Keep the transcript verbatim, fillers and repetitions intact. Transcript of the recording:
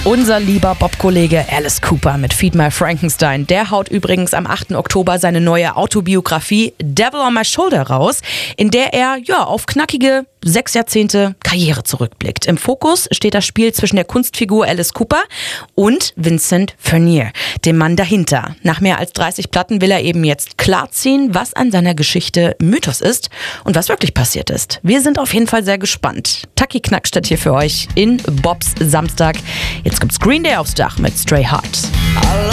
Unser lieber Bob-Kollege Alice Cooper mit Feed My Frankenstein. Der haut übrigens am achten Oktober seine neue Autobiografie Devil on My Shoulder raus, in der er ja auf knackige sechs Jahrzehnte Karriere zurückblickt. Im Fokus steht das Spiel zwischen der Kunstfigur Alice Cooper und Vincent Furnier, dem Mann dahinter. Nach mehr als dreißig Platten will er eben jetzt klarziehen, was an seiner Geschichte Mythos ist und was wirklich passiert ist. Wir sind auf jeden Fall sehr gespannt. Taki Knackstedt hier für euch in Bobs Samstag. Jetzt gibt's Green Day aufs Dach mit Stray Heart.